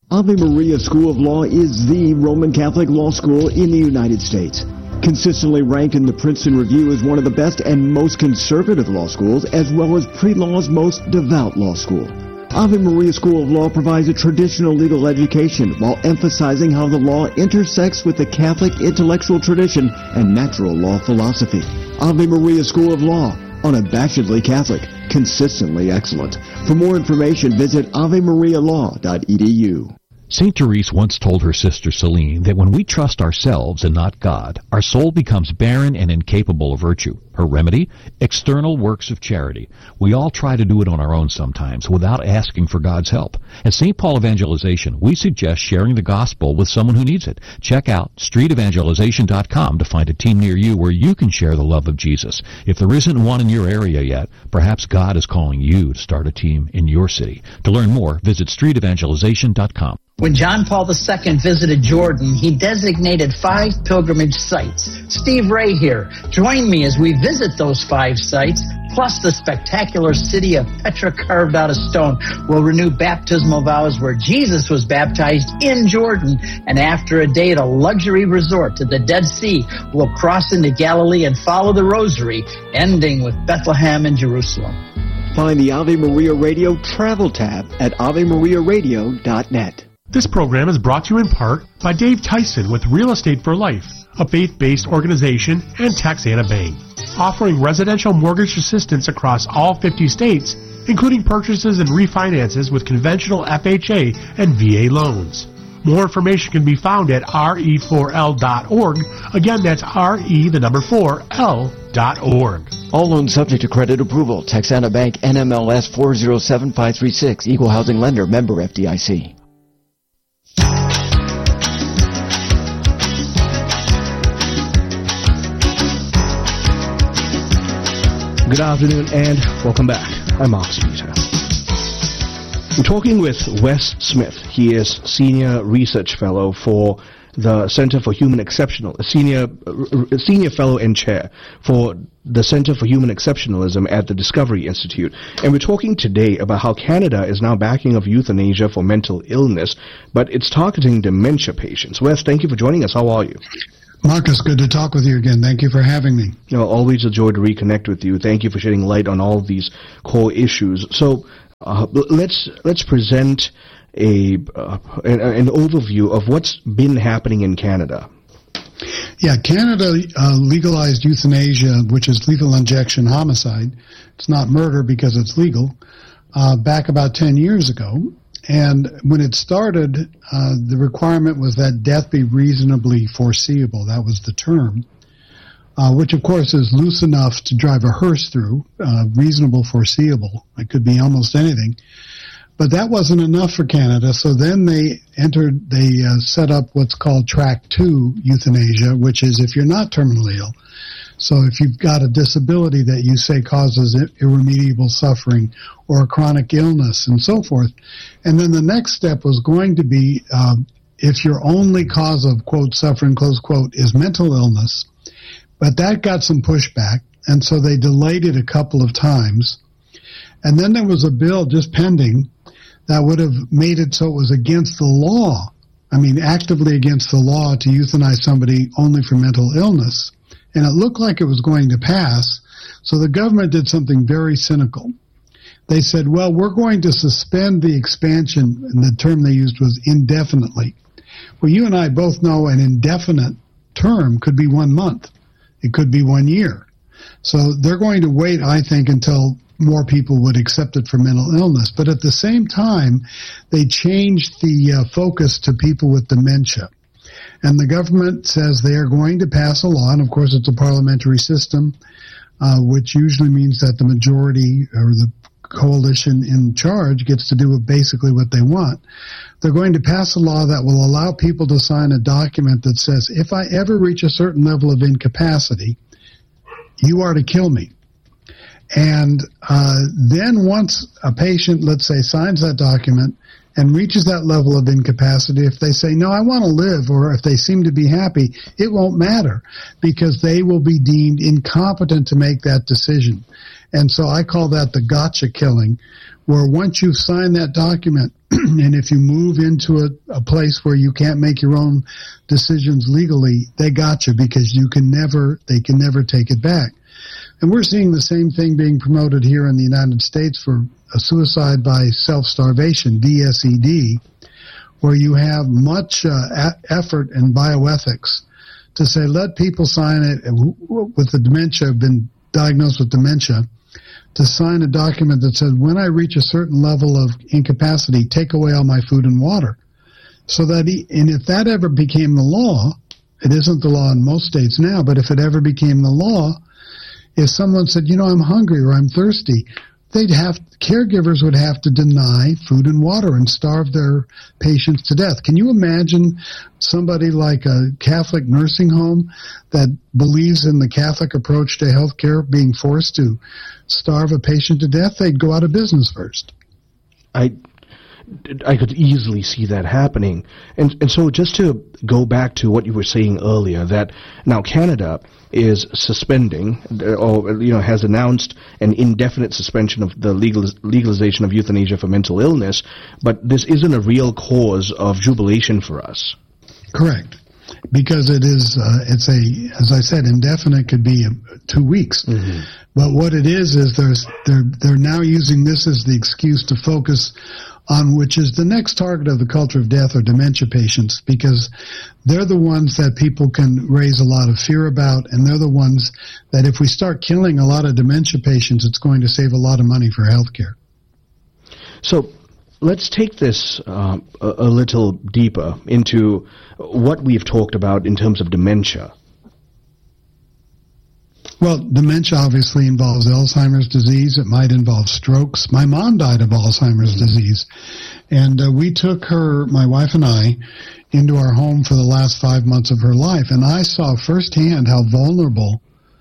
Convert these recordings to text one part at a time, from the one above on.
Ave Maria School of Law is the Roman Catholic law school in the United States. Consistently ranked in the Princeton Review as one of the best and most conservative law schools, as well as pre-law's most devout law school. Ave Maria School of Law provides a traditional legal education while emphasizing how the law intersects with the Catholic intellectual tradition and natural law philosophy. Ave Maria School of Law, unabashedly Catholic, consistently excellent. For more information, visit avemarialaw.edu. St. Therese once told her sister Celine that when we trust ourselves and not God, our soul becomes barren and incapable of virtue. Her remedy? External works of charity. We all try to do it on our own sometimes without asking for God's help. At St. Paul Evangelization, we suggest sharing the gospel with someone who needs it. Check out streetevangelization.com to find a team near you where you can share the love of Jesus. If there isn't one in your area yet, perhaps God is calling you to start a team in your city. To learn more, visit streetevangelization.com. When John Paul II visited Jordan, he designated 5 pilgrimage sites. Steve Ray here. Join me as we visit those 5 sites, plus the spectacular city of Petra carved out of stone. We'll renew baptismal vows where Jesus was baptized in Jordan, and after a day at a luxury resort to the Dead Sea, we'll cross into Galilee and follow the Rosary, ending with Bethlehem and Jerusalem. Find the Ave Maria Radio travel tab at avemariaradio.net. This program is brought to you in part by Dave Tyson with Real Estate for Life, a faith-based organization, and Texana Bank, offering residential mortgage assistance across all 50 states, including purchases and refinances with conventional FHA and VA loans. More information can be found at re4l.org. Again, that's re4l.org. All loans subject to credit approval. Texana Bank, NMLS 407536. Equal housing lender. Member FDIC. Good afternoon and welcome back. I'm Mark Speeter. We're talking with Wes Smith. He is Senior Research Fellow for the Center for Human Exceptional, Senior Fellow and Chair for the Center for Human Exceptionalism at the Discovery Institute. And we're talking today about how Canada is now backing of euthanasia for mental illness, but it's targeting dementia patients. Wes, thank you for joining us. How are you? Marcus, good to talk with you again. Thank you for having me. You know, always a joy to reconnect with you. Thank you for shedding light on all of these core issues. So let's present an overview of what's been happening in Canada. Yeah, Canada legalized euthanasia, which is lethal injection homicide. It's not murder because it's legal, back about 10 years ago. And when it started, the requirement was that death be reasonably foreseeable. That was the term, which, of course, is loose enough to drive a hearse through, reasonable foreseeable. It could be almost anything. But that wasn't enough for Canada, so then they set up what's called Track 2 euthanasia, which is if you're not terminally ill. So if you've got a disability that you say causes irremediable suffering or a chronic illness and so forth. And then the next step was going to be if your only cause of, quote, suffering, close quote, is mental illness. But that got some pushback, and so they delayed it a couple of times. And then there was a bill just pending that would have made it so it was against the law, actively against the law to euthanize somebody only for mental illness. And it looked like it was going to pass, so the government did something very cynical. They said, well, we're going to suspend the expansion, and the term they used was indefinitely. Well, you and I both know an indefinite term could be 1 month. It could be 1 year. So they're going to wait, I think, until more people would accept it for mental illness. But at the same time, they changed the focus to people with dementia. And the government says they are going to pass a law, and of course it's a parliamentary system, which usually means that the majority or the coalition in charge gets to do basically what they want. They're going to pass a law that will allow people to sign a document that says, if I ever reach a certain level of incapacity, you are to kill me. And then once a patient, let's say, signs that document and reaches that level of incapacity, if they say, no, I want to live, or if they seem to be happy, it won't matter because they will be deemed incompetent to make that decision. And so I call that the gotcha killing, where once you've signed that document And if you move into a place where you can't make your own decisions legally, they got you, because they can never take it back. And we're seeing the same thing being promoted here in the United States for a suicide by self-starvation, VSED, where you have much effort in bioethics to say, let people sign it with the dementia, been diagnosed with dementia, to sign a document that says, when I reach a certain level of incapacity, take away all my food and water. So that, and if that ever became the law, it isn't the law in most states now, but if it ever became the law, if someone said, I'm hungry or I'm thirsty, caregivers would have to deny food and water and starve their patients to death. Can you imagine somebody like a Catholic nursing home that believes in the Catholic approach to healthcare being forced to starve a patient to death? They'd go out of business first. I could easily see that happening. And so just to go back to what you were saying earlier, that now Canada is suspending, or has announced an indefinite suspension of the legalization of euthanasia for mental illness, but this isn't a real cause of jubilation for us. Correct. Because it is, as I said, indefinite could be 2 weeks. Mm-hmm. But what it is they're now using this as the excuse to focus on which is the next target of the culture of death, or dementia patients, because they're the ones that people can raise a lot of fear about, and they're the ones that if we start killing a lot of dementia patients, it's going to save a lot of money for healthcare. So let's take this a little deeper into what we've talked about in terms of dementia. Well, dementia obviously involves Alzheimer's disease. It might involve strokes. My mom died of Alzheimer's disease. And we took her, my wife and I, into our home for the last 5 months of her life. And I saw firsthand how vulnerable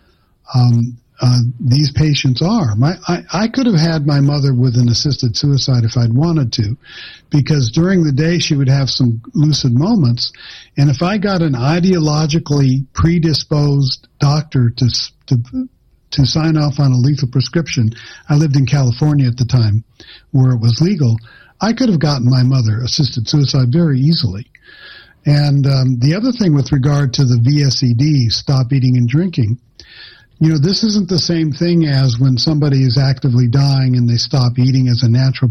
these patients are. I could have had my mother with an assisted suicide if I'd wanted to, because during the day she would have some lucid moments, and if I got an ideologically predisposed doctor to sign off on a lethal prescription, I lived in California at the time where it was legal, I could have gotten my mother assisted suicide very easily. And the other thing with regard to the VSED, stop eating and drinking, this isn't the same thing as when somebody is actively dying and they stop eating as a natural